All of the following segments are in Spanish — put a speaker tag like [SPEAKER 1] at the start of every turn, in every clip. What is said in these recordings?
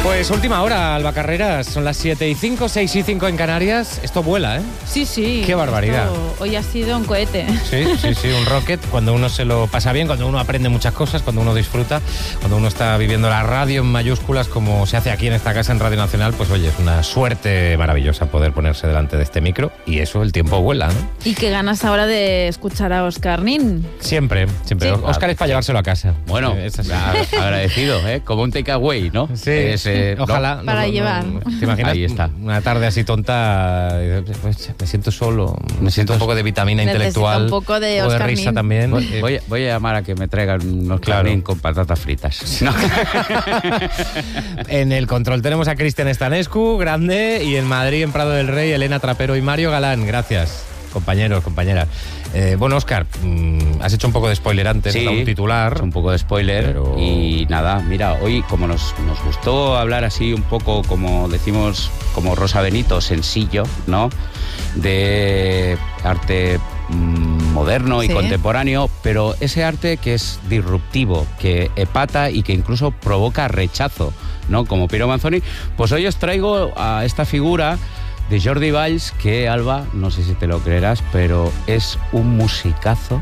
[SPEAKER 1] Pues última hora, Alba Carreras. Son las 7:05, 6:05 en Canarias. Esto vuela, ¿eh?
[SPEAKER 2] Sí.
[SPEAKER 1] Qué barbaridad.
[SPEAKER 2] Hoy ha sido un cohete.
[SPEAKER 1] Sí, un rocket. Cuando uno se lo pasa bien, cuando uno aprende muchas cosas, cuando uno disfruta, cuando uno está viviendo la radio en mayúsculas, como se hace aquí en esta casa en Radio Nacional, pues oye, es una suerte maravillosa poder ponerse delante de este micro. Y eso, el tiempo vuela, ¿no?
[SPEAKER 2] ¿Y qué ganas ahora de escuchar a Óscar Nin?
[SPEAKER 1] Siempre.
[SPEAKER 2] Sí.
[SPEAKER 1] Óscar es para llevárselo a casa.
[SPEAKER 3] Bueno, agradecido, ¿eh? Como un takeaway, ¿no?
[SPEAKER 1] Sí, ojalá.
[SPEAKER 2] Para llevar.
[SPEAKER 1] ¿Te imaginas?
[SPEAKER 3] Ahí está.
[SPEAKER 1] Una tarde así tonta, pues, me siento solo, me siento un poco de vitamina intelectual.
[SPEAKER 2] Un poco de
[SPEAKER 1] o de
[SPEAKER 2] Óscar
[SPEAKER 1] risa
[SPEAKER 2] Nin.
[SPEAKER 1] también.
[SPEAKER 3] Voy a llamar a que me traigan unos carnín con patatas fritas. No.
[SPEAKER 1] En el control tenemos a Cristian Stanescu, grande, y en Madrid, en Prado del Rey, Elena Trapero y Mario Galán. Gracias, compañeros, compañeras. Bueno, Óscar, has hecho un poco de spoiler antes,
[SPEAKER 3] Sí,
[SPEAKER 1] un titular.
[SPEAKER 3] un poco de spoiler,
[SPEAKER 1] pero...
[SPEAKER 3] Y nada, mira, hoy como nos gustó hablar así un poco, como decimos, como Rosa Benito, sencillo, ¿no? De arte moderno y contemporáneo, pero ese arte que es disruptivo, que epata y que incluso provoca rechazo, ¿no? Como Piero Manzoni, pues hoy os traigo a esta figura de Jordi Valls, que, Alba, no sé si te lo creerás, pero es un musicazo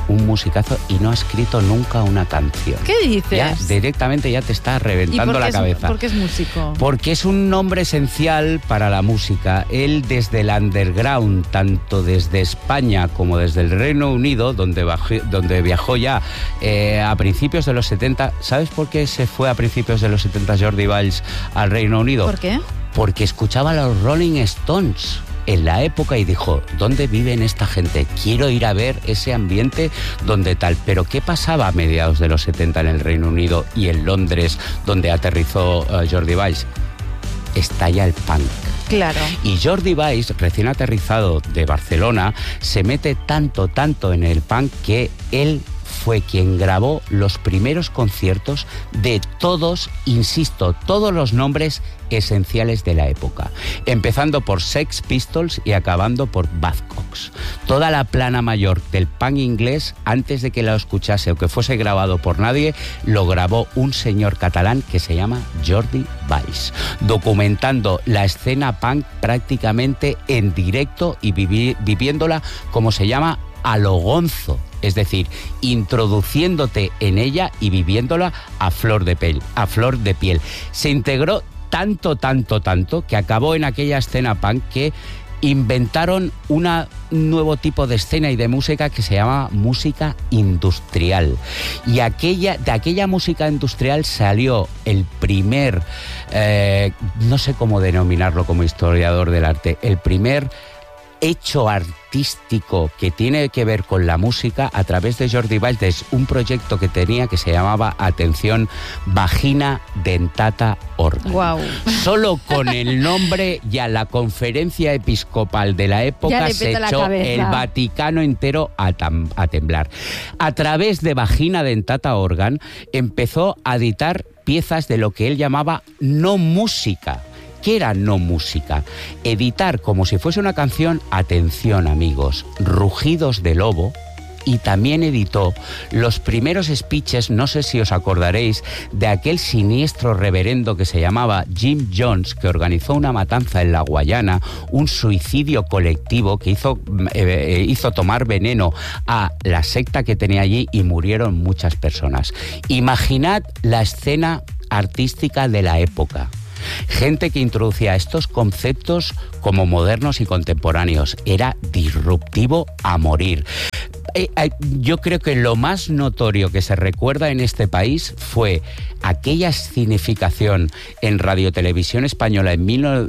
[SPEAKER 3] y no ha escrito nunca una canción.
[SPEAKER 2] ¿Qué dices?
[SPEAKER 3] Ya, directamente ya te está reventando la cabeza.
[SPEAKER 2] ¿Por qué es músico?
[SPEAKER 3] Porque es un nombre esencial para la música. Él desde el underground, tanto desde España como desde el Reino Unido, donde viajó ya a principios de los 70. ¿Sabes por qué se fue a principios de los 70 Jordi Valls al Reino Unido?
[SPEAKER 2] ¿Por qué?
[SPEAKER 3] Porque escuchaba a los Rolling Stones en la época y dijo, ¿dónde viven esta gente? Quiero ir a ver ese ambiente donde tal. Pero ¿qué pasaba a mediados de los 70 en el Reino Unido y en Londres, donde aterrizó Jordi Valls? Estalla el punk.
[SPEAKER 2] Claro.
[SPEAKER 3] Y Jordi Valls, recién aterrizado de Barcelona, se mete tanto en el punk que él fue quien grabó los primeros conciertos de todos, insisto, todos los nombres esenciales de la época, empezando por Sex Pistols y acabando por Buzzcocks. Toda la plana mayor del punk inglés, antes de que lo escuchase o que fuese grabado por nadie, lo grabó un señor catalán que se llama Jordi Valls, documentando la escena punk prácticamente en directo y viviéndola, como se llama, a lo gonzo. Es decir, introduciéndote en ella y viviéndola a flor de piel. Se integró tanto que acabó en aquella escena punk que inventaron un nuevo tipo de escena y de música que se llama música industrial. Y de aquella música industrial salió el primer, no sé cómo denominarlo como historiador del arte, el primer hecho artístico que tiene que ver con la música a través de Jordi Valls, de un proyecto que tenía que se llamaba, atención, Vagina Dentata Organ.
[SPEAKER 2] Wow.
[SPEAKER 3] Solo con el nombre ya la conferencia episcopal de la época se echó el Vaticano entero a temblar. A través de Vagina Dentata Organ empezó a editar piezas de lo que él llamaba no música. ¿Qué era no música? Editar como si fuese una canción, atención amigos, Rugidos de Lobo, y también editó los primeros speeches, no sé si os acordaréis, de aquel siniestro reverendo que se llamaba Jim Jones, que organizó una matanza en la Guayana, un suicidio colectivo que hizo tomar veneno a la secta que tenía allí y murieron muchas personas. Imaginad la escena artística de la época. Gente que introducía estos conceptos como modernos y contemporáneos. Era disruptivo a morir. Yo creo que lo más notorio que se recuerda en este país fue aquella escenificación en Radio Televisión Española en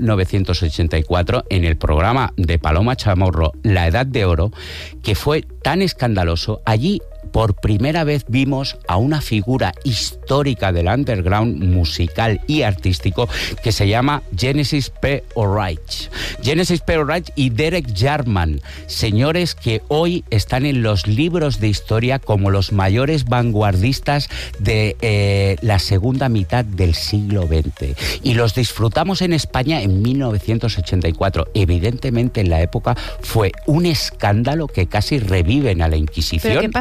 [SPEAKER 3] 1984 en el programa de Paloma Chamorro, La Edad de Oro, que fue tan escandaloso. Allí por primera vez vimos a una figura histórica del underground musical y artístico que se llama Genesis P. Orridge. Genesis P. Orridge y Derek Jarman, señores que hoy están en los libros de historia como los mayores vanguardistas de la segunda mitad del siglo XX. Y los disfrutamos en España en 1984. Evidentemente en la época fue un escándalo que casi reviven a la Inquisición.
[SPEAKER 2] ¿Pero qué pasó?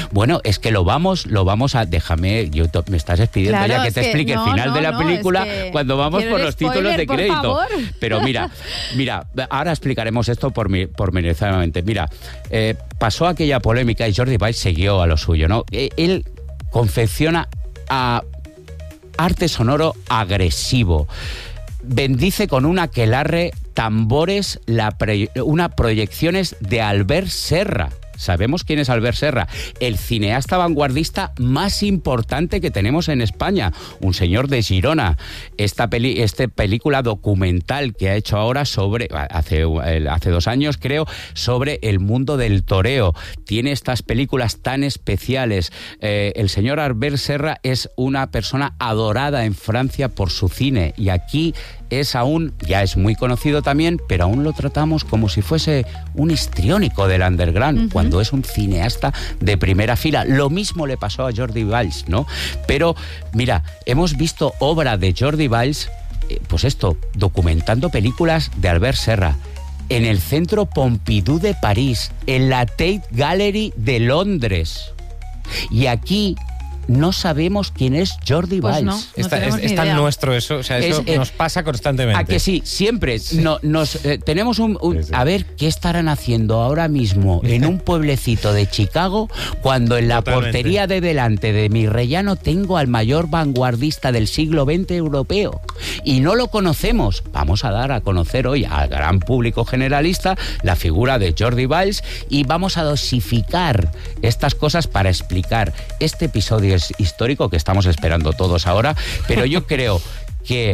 [SPEAKER 3] Bueno, es que lo vamos a... Déjame, me estás despidiendo ya que te explique el final de la película cuando vamos por los títulos de crédito. Pero mira, ahora explicaremos esto pormenorizadamente. Mira, pasó aquella polémica y Jordi Valls siguió a lo suyo, ¿no? Él confecciona a arte sonoro agresivo. Bendice con un aquelarre tambores una proyecciones de Albert Serra. Sabemos quién es Albert Serra, el cineasta vanguardista más importante que tenemos en España, un señor de Girona. Esta película documental que ha hecho ahora hace 2 años creo, sobre el mundo del toreo. Tiene estas películas tan especiales. El señor Albert Serra es una persona adorada en Francia por su cine y aquí ya es muy conocido también, pero aún lo tratamos como si fuese un histriónico del underground, cuando es un cineasta de primera fila. Lo mismo le pasó a Jordi Valls, ¿no? Pero, mira, hemos visto obra de Jordi Valls, documentando películas de Albert Serra, en el Centro Pompidou de París, en la Tate Gallery de Londres. Y aquí no sabemos quién es Jordi Valls.
[SPEAKER 2] No
[SPEAKER 1] es tan nuestro eso, o sea, eso nos pasa constantemente.
[SPEAKER 3] ¿A que sí? Siempre. Sí. Tenemos sí. A ver, ¿qué estarán haciendo ahora mismo en un pueblecito de Chicago cuando en la portería de delante de mi rellano tengo al mayor vanguardista del siglo XX europeo? Y no lo conocemos. Vamos a dar a conocer hoy al gran público generalista la figura de Jordi Valls y vamos a dosificar estas cosas para explicar este episodio histórico que estamos esperando todos ahora, pero yo creo que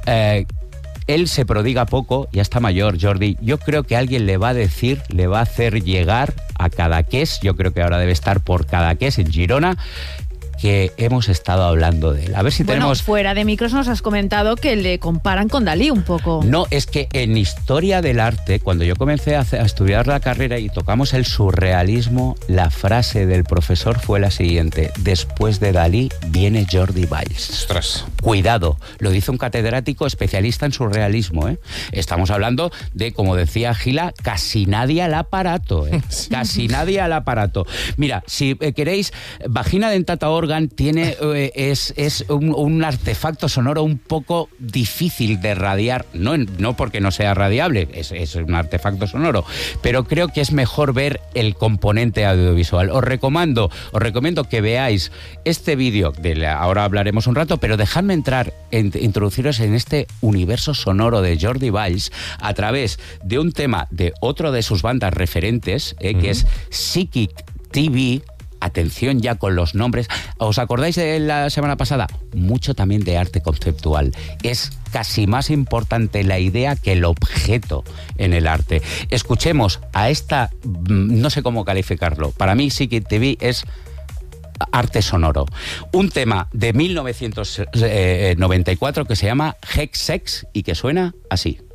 [SPEAKER 3] él se prodiga poco, ya está mayor, Jordi. Yo creo que alguien le va a hacer llegar a Cadaqués, yo creo que ahora debe estar por Cadaqués, en Girona, que hemos estado hablando de él. A ver si tenemos...
[SPEAKER 2] fuera de micros nos has comentado que le comparan con Dalí un poco.
[SPEAKER 3] No, es que en historia del arte, cuando yo comencé a estudiar la carrera y tocamos el surrealismo, la frase del profesor fue la siguiente: después de Dalí viene Jordi Valls.
[SPEAKER 1] Ostras.
[SPEAKER 3] Cuidado, lo dice un catedrático especialista en surrealismo, ¿eh? Estamos hablando de, como decía Gila, casi nadie al aparato, ¿eh? Casi nadie al aparato. Mira, si queréis, Vagina Dentata Organ tiene es un artefacto sonoro un poco difícil de radiar, no porque no sea radiable, es un artefacto sonoro, pero creo que es mejor ver el componente audiovisual. Os recomiendo que veáis este vídeo, ahora hablaremos un rato, pero dejadme introduciros en este universo sonoro de Jordi Valls a través de un tema de otro de sus bandas referentes, que es Psychic TV. Atención ya con los nombres. ¿Os acordáis de la semana pasada? Mucho también de arte conceptual. Es casi más importante la idea que el objeto en el arte. Escuchemos a esta, no sé cómo calificarlo. Para mí, Psychic TV es arte sonoro. Un tema de 1994 que se llama Hex Sex y que suena así.